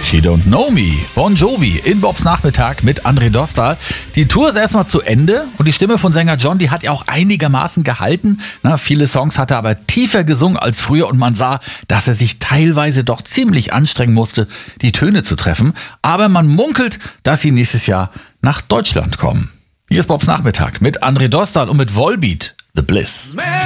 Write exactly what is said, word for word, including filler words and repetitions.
She Don't Know Me, Bon Jovi in Bobs Nachmittag mit André Dostal. Die Tour ist erstmal zu Ende und die Stimme von Sänger John, die hat ja auch einigermaßen gehalten. Na, viele Songs hat er aber tiefer gesungen als früher und man sah, dass er sich teilweise doch ziemlich anstrengen musste, die Töne zu treffen. Aber man munkelt, dass sie nächstes Jahr nach Deutschland kommen. Hier ist Bobs Nachmittag mit André Dostal und mit Volbeat, The Bliss.